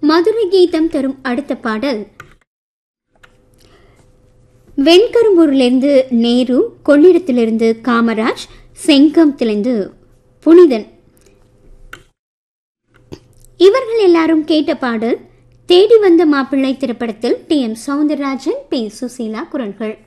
மதுரை கீதம் தரும் அடுத்த பாடல் வெண்கரும்பூரிலிருந்து நேரு, கொள்ளிடத்திலிருந்து காமராஜ், செங்கமத்திலிருந்து புனிதன். இவர்கள் எல்லாரும் கேட்ட பாடல் தேடி வந்த மாப்பிள்ளை திரைப்படத்தில் டி.எம். சௌந்தரராஜன், பி. சுசீலா குரல்கள்.